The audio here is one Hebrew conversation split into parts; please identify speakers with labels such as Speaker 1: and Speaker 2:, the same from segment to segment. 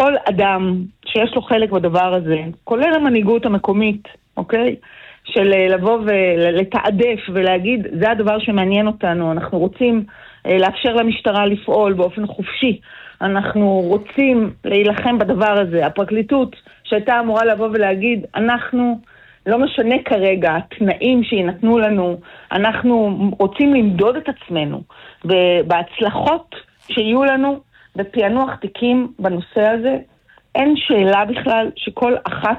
Speaker 1: כל אדם שיש לו חלק בדבר הזה, כולל המנהיגות המקומית, אוקיי? של לבוא ולתעדף ולהגיד, זה הדבר שמעניין אותנו, אנחנו רוצים לאפשר למשטרה לפעול באופן חופשי, אנחנו רוצים להילחם בדבר הזה. הפרקליטות שהייתה אמורה לבוא ולהגיד, אנחנו, לא משנה כרגע התנאים שינתנו לנו, אנחנו רוצים למדוד את עצמנו בהצלחות שיהיו לנו בפענוח תיקים בנושא הזה. אין שאלה בכלל שכל אחת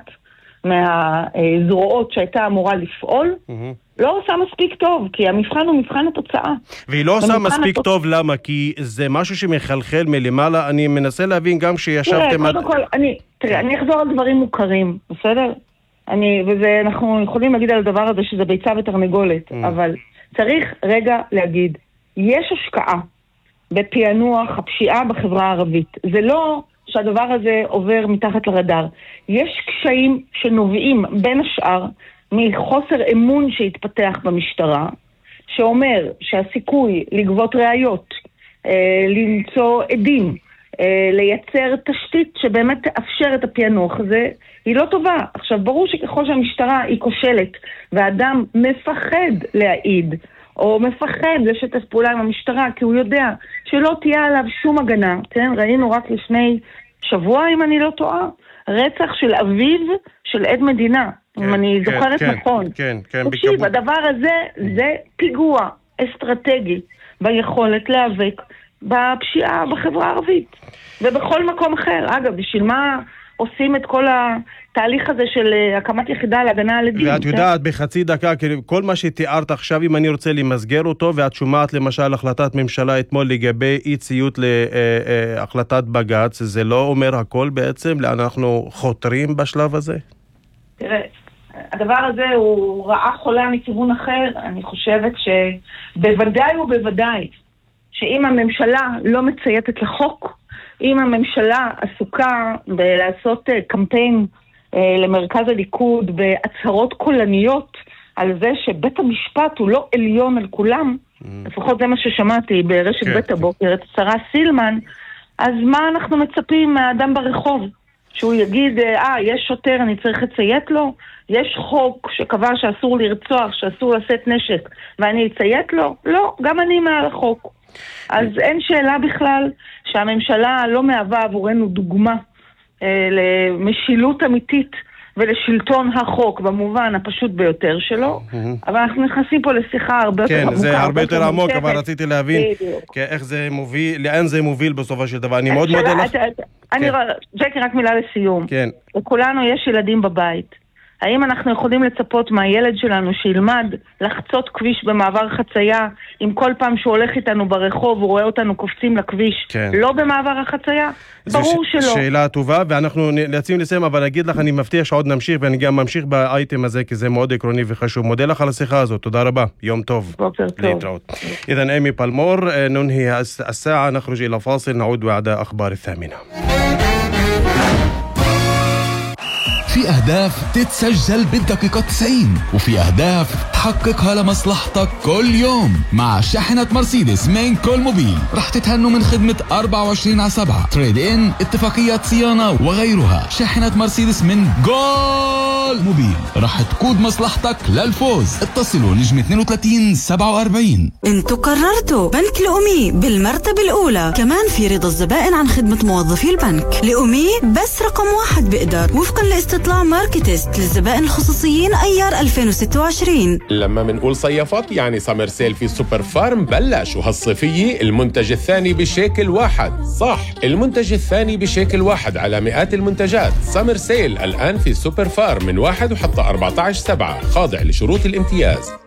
Speaker 1: מהזרועות שהייתה אמורה לפעול לא עושה מספיק טוב, כי המבחן הוא מבחן התוצאה.
Speaker 2: והיא לא עושה מספיק טוב, למה? כי זה משהו שמחלחל מלמעלה. אני מנסה להבין גם שישבתם...
Speaker 1: קודם כל, אני אחזור על דברים מוכרים, בסדר? ואנחנו יכולים להגיד על הדבר הזה שזה ביצה ותרנגולת, אבל צריך רגע להגיד, יש השקעה בפענוח הפשיעה בחברה הערבית. זה לא שהדבר הזה עובר מתחת לרדאר. יש קשיים שנובעים בין השאר מחוסר אמון שהתפתח במשטרה, שאומר שהסיכוי לגבות ראיות, למצוא עדים, לייצר תשתית שבאמת תאפשר את הפענוח הזה, היא לא טובה. עכשיו, ברור שככל שהמשטרה היא כושלת, והאדם מפחד להעיד, או מפחד לשתף פעולה עם המשטרה, כי הוא יודע שלא תהיה עליו שום הגנה. כן? ראינו רק לפני שבוע, אם אני לא טועה, רצח של אביו של עד מדינה. אם אני זוכרת נכון. תקשיב, הדבר הזה זה פיגוע אסטרטגי ביכולת להיאבק בפשיעה בחברה הערבית. ובכל מקום אחר. אגב, בשביל מה עושים את כל התהליך הזה של הקמת יחידה להגנה על עדים?
Speaker 2: ואת יודעת, בחצי דקה, כל מה שתיארת עכשיו, אם אני רוצה למסגר אותו, ואת שומעת למשל החלטת ממשלה אתמול לגבי אי ציות להחלטת בג"ץ, זה לא אומר הכל בעצם? לאן אנחנו חותרים בשלב הזה?
Speaker 1: תראה, הדבר הזה הוא רעה חולה מכיוון אחר. אני חושבת שבוודאי ובוודאי שאם הממשלה לא מצייתת לחוק, אם הממשלה עסוקה בלעשות קמפיין למרכז הליכוד בהצהרות קולניות על זה שבית המשפט הוא לא עליון על כולם, לפחות זה מה ששמעתי ברשת בית הבוקר, את השרה סילמן, אז מה אנחנו מצפים מהאדם ברחוב? שהוא יגיד, יש שוטר, אני צריך לציית לו? יש חוק שקבע שאסור לרצוח, שאסור לשאת נשק, ואני אציית לו? לא, גם אני מעל החוק. אז אין שאלה בכלל שהממשלה לא מהווה עבורנו דוגמה למשילות אמיתית ולשלטון החוק במובן הפשוט ביותר שלו, אבל אנחנו נכנסים פה לשיחה הרבה יותר עמוקה.
Speaker 2: כן, זה הרבה יותר עמוק, אבל רציתי להבין איך זה מוביל, לאן זה מוביל בסופו של דבר. אני מאוד מודה לך.
Speaker 1: ג'קי, רק מילה לסיום. לכולנו יש ילדים בבית. האם אנחנו יכולים לצפות מהילד שלנו שילמד לחצות כביש במעבר חצייה, אם כל פעם שהוא הולך איתנו ברחוב הוא רואה אותנו קופצים לכביש, לא במעבר החצייה? ברור שלא.
Speaker 2: שאלה טובה, ואנחנו נאלצים לסיים, אבל אגיד לך, אני מבטיח שעוד נמשיך, ואני גם ממשיך באייטם הזה, כי זה מאוד עקרוני וחשוב. מודה לך על השיחה הזאת, תודה רבה, יום טוב.
Speaker 1: בוקר טוב.
Speaker 2: להתראות. إذن إيمي بالمور ننهي الساعة، نخرج إلى فاصل، نعود بعد أخبار 8.
Speaker 3: في أهداف تتسجل بالدقيقة 90 وفي أهداف تحققها لمصلحتك كل يوم. مع شاحنة مرسيدس من كل موبيل رح تتهنوا من خدمة 24/7 تريد إن، اتفاقيات صيانة وغيرها. شاحنة مرسيدس من جول موبيل رح تقود مصلحتك للفوز. اتصلوا نجم 32 47.
Speaker 4: انتوا قررتوا بنك الأمي بالمرتبة الأولى، كمان في رضا الزبائن عن خدمة موظفي البنك. الأمي بس رقم 1 بقدر وفقا لاستطلاع ماركتست للزبائن الخصوصيين أيار 2026.
Speaker 5: لما منقول صيفات يعني سمر سيل في سوبر فارم بلش، وهالصيفية المنتج الثاني بشيكل واحد. صح، المنتج الثاني بشيكل واحد على مئات المنتجات. سمر سيل الآن في سوبر فارم من 1 وحتى 14/7، خاضع لشروط الامتياز.